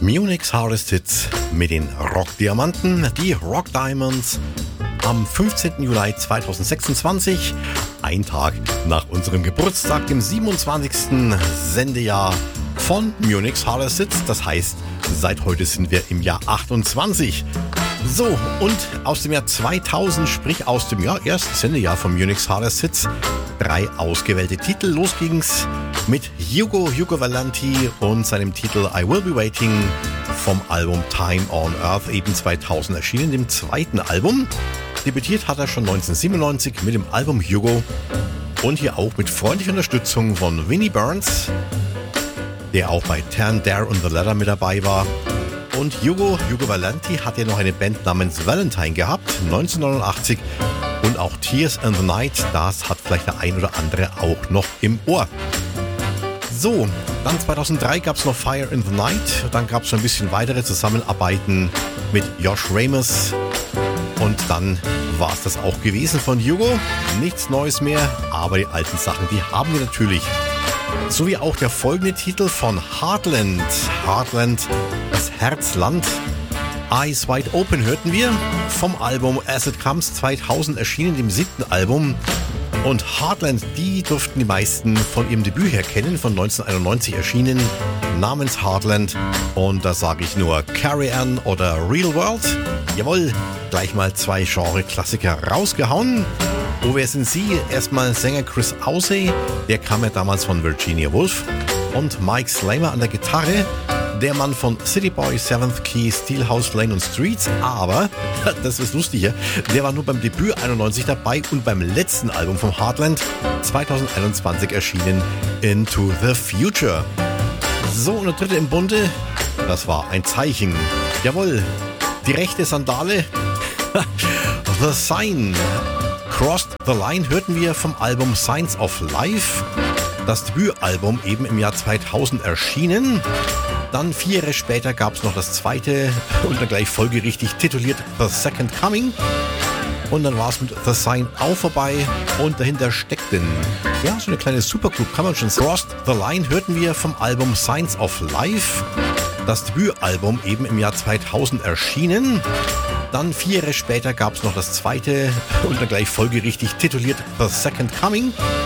Munich's Hardest Hits mit den Rock-Diamanten, die Rock Diamonds, am 15. Juli 2026, ein Tag nach unserem Geburtstag, dem 27. Sendejahr von Munich's Hardest Hits. Das heißt, seit heute sind wir im Jahr 28. So, und aus dem Jahr 2000, sprich aus dem ersten Sendejahr von Munich's Hardest Hits, 3 ausgewählte Titel. Los ging's mit Hugo Valenti und seinem Titel I Will Be Waiting vom Album Time on Earth, eben 2000 erschienen, dem zweiten Album. Debütiert hat er schon 1997 mit dem Album Hugo und hier auch mit freundlicher Unterstützung von Vinnie Burns, der auch bei Tan Dare und The Ladder mit dabei war. Und Hugo Valenti hat ja noch eine Band namens Valentine gehabt, 1989, und auch Tears in the Night, das hat vielleicht der ein oder andere auch noch im Ohr. So, dann 2003 gab es noch Fire in the Night, dann gab es noch ein bisschen weitere Zusammenarbeiten mit Josh Ramos und dann war es das auch gewesen von Hugo. Nichts Neues mehr, aber die alten Sachen, die haben wir natürlich. So wie auch der folgende Titel von Heartland. Heartland, das Herzland. Eyes Wide Open hörten wir vom Album As It Comes, 2000 erschienen, dem 7. Album. Und Heartland, die durften die meisten von ihrem Debüt her kennen, von 1991 erschienen, namens Heartland. Und da sage ich nur Carry On oder Real World. Jawohl, gleich mal 2 Genre-Klassiker rausgehauen. Wo wer sind Sie? Erstmal Sänger Chris Ausey, der kam ja damals von Virginia Woolf. Und Mike Slamer an der Gitarre, der Mann von City Boy, Seventh Key, Steelhouse Lane und Streets. Aber, das ist lustiger, der war nur beim Debüt 91 dabei und beim letzten Album vom Heartland, 2021 erschienen, Into the Future. So, und der dritte im Bunde, das war ein Zeichen. Jawohl, die rechte Sandale, The Sign. Crossed the Line hörten wir vom Album Signs of Life. Das Debütalbum eben im Jahr 2000 erschienen. Dann 4 Jahre später gab es noch das zweite und dann gleich folgerichtig tituliert The Second Coming. Und dann war es mit The Sign auch vorbei und dahinter steckten, ja, so eine kleine Supergroup, kann man schon sagen. Crossed the Line hörten wir vom Album Signs of Life. Das Debütalbum eben im Jahr 2000 erschienen. Dann 4 Jahre später gab es noch das zweite und dann gleich folgerichtig tituliert The Second Coming.